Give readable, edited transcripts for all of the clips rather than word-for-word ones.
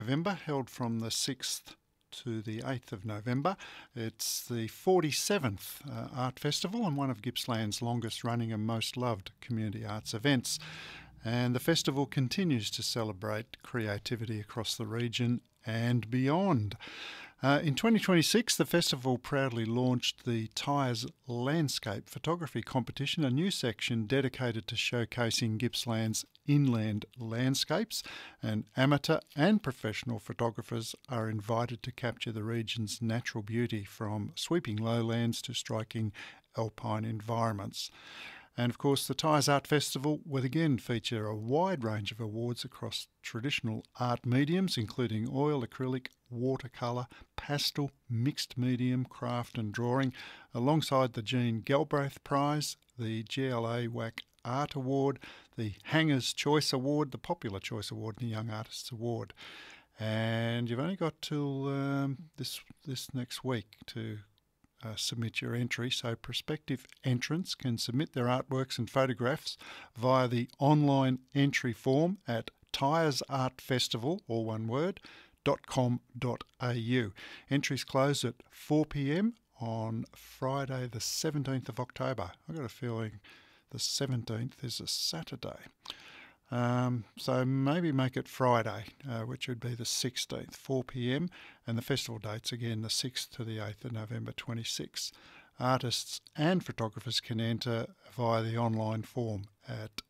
November, held from the 6th to the 8th of November. It's the 47th Art Festival and one of Gippsland's longest running and most loved community arts events. And the festival continues to celebrate creativity across the region and beyond. In 2026, the festival proudly launched the Tyers Landscape Photography Competition, a new section dedicated to showcasing Gippsland's inland landscapes, and amateur and professional photographers are invited to capture the region's natural beauty from sweeping lowlands to striking alpine environments. And of course, the Tyers Art Festival will again feature a wide range of awards across traditional art mediums, including oil, acrylic, watercolour, pastel, mixed medium, craft and drawing, alongside the Jean Galbraith Prize, the GLA WAC Art Award, the Hangers Choice Award, the Popular Choice Award and the Young Artists Award. And you've only got till this next week to submit your entry, so prospective entrants can submit their artworks and photographs via the online entry form at tyersartfestival, all one word, .com.au. Entries close at 4 p.m. on Friday the 17th of October. I've got a feeling the 17th is a Saturday. So maybe make it Friday, which would be the 16th, 4 p.m, and the festival dates again the 6th to the 8th of November 26. Artists and photographers can enter via the online form at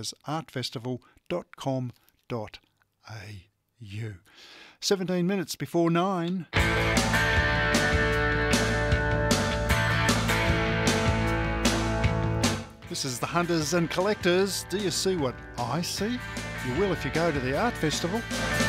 tyersartfestival.com.au. 17 minutes before 9. This is the Hunters and Collectors. Do you see what I see? You will if you go to the art festival.